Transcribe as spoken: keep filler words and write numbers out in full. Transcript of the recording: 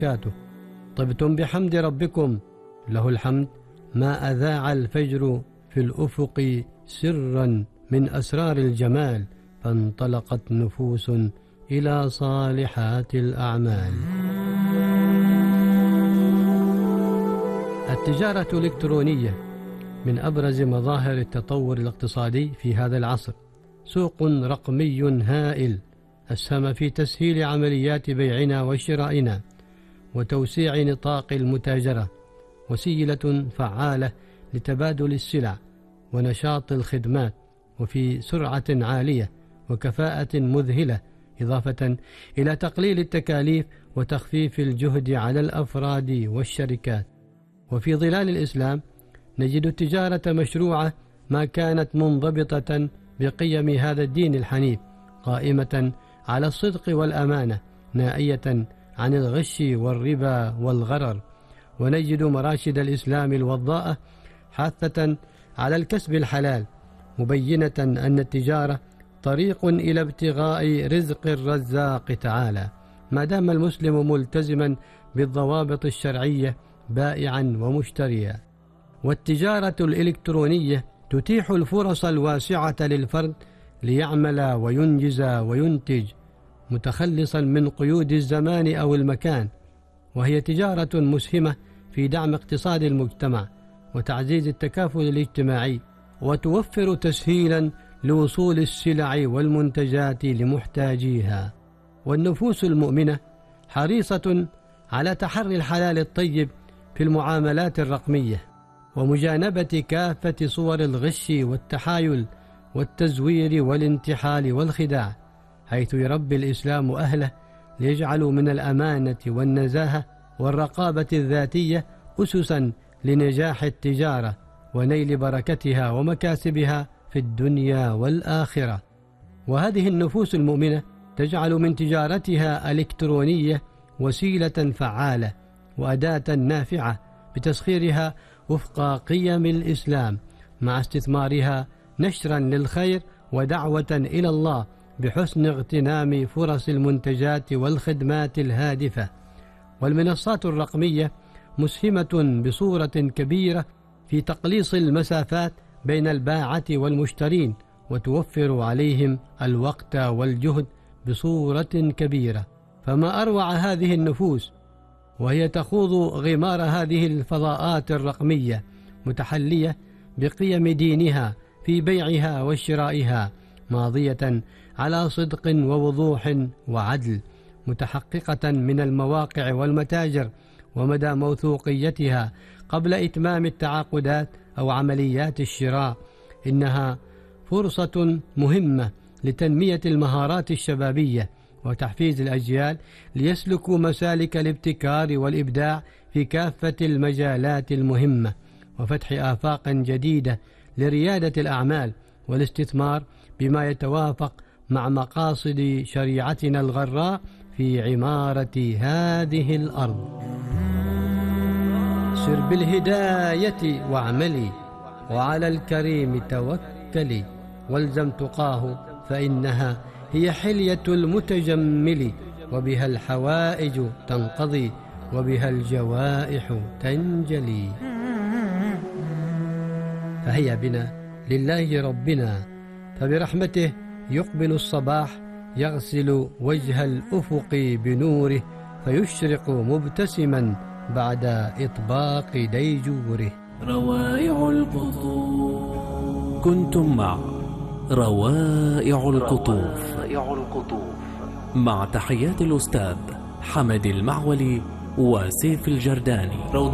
وبركاته. طبتم بحمد ربكم، له الحمد ما أذاع الفجر في الأفق سرا من أسرار الجمال، فانطلقت نفوس إلى صالحات الأعمال. التجارة الإلكترونية من أبرز مظاهر التطور الاقتصادي في هذا العصر، سوق رقمي هائل أسهم في تسهيل عمليات بيعنا وشرائنا وتوسيع نطاق المتاجرة، وسيلة فعالة لتبادل السلع ونشاط الخدمات، وفي سرعة عالية وكفاءة مذهلة، إضافة إلى تقليل التكاليف وتخفيف الجهد على الأفراد والشركات. وفي ظلال الإسلام نجد التجارة مشروعة ما كانت منضبطة بقيم هذا الدين الحنيف، قائمة على الصدق والأمانة، نائية عن الغش والربا والغرر. ونجد مراشد الإسلام الوضاءة حاثة على الكسب الحلال، مبينة أن التجارة طريق إلى ابتغاء رزق الرزاق تعالى، ما دام المسلم ملتزما بالضوابط الشرعية بائعا ومشتريا. والتجارة الإلكترونية تتيح الفرص الواسعة للفرد ليعمل وينجز وينتج، متخلصا من قيود الزمان أو المكان، وهي تجارة مسهمة في دعم اقتصاد المجتمع وتعزيز التكافل الاجتماعي، وتوفر تسهيلا لوصول السلع والمنتجات لمحتاجيها. والنفوس المؤمنة حريصة على تحري الحلال الطيب في المعاملات الرقمية، ومجانبة كافة صور الغش والتحايل والتزوير والانتحال والخداع، حيث يربي الإسلام أهله ليجعلوا من الأمانة والنزاهة والرقابة الذاتية أسسا لنجاح التجارة ونيل بركتها ومكاسبها في الدنيا والآخرة. وهذه النفوس المؤمنة تجعل من تجارتها الإلكترونية وسيلة فعالة وأداة نافعة بتسخيرها وفق قيم الإسلام، مع استثمارها نشرا للخير ودعوة إلى الله بحسن اغتنام فرص المنتجات والخدمات الهادفة. والمنصات الرقمية مسهمة بصورة كبيرة في تقليص المسافات بين الباعة والمشترين، وتوفر عليهم الوقت والجهد بصورة كبيرة. فما أروع هذه النفوس وهي تخوض غمار هذه الفضاءات الرقمية، متحلية بقيم دينها في بيعها وشرائها، ماضية على صدق ووضوح وعدل، متحققة من المواقع والمتاجر ومدى موثوقيتها قبل إتمام التعاقدات أو عمليات الشراء. إنها فرصة مهمة لتنمية المهارات الشبابية وتحفيز الأجيال ليسلكوا مسالك الابتكار والإبداع في كافة المجالات المهمة، وفتح آفاق جديدة لريادة الأعمال والاستثمار بما يتوافق مع مقاصد شريعتنا الغراء في عمارة هذه الأرض. سر بالهداية واعملي، وعلى الكريم توكلي، والزم تقاه فإنها هي حلية المتجمل، وبها الحوائج تنقضي وبها الجوائح تنجلي. فهيا بنا لله ربنا، فبرحمته يقبل الصباح يغسل وجه الأفق بنوره، فيشرق مبتسما بعد إطباق ديجوره. روائع القطوف. كنتم مع روائع القطوف مع تحيات الأستاذ حمد المعولي وسيف الجرداني.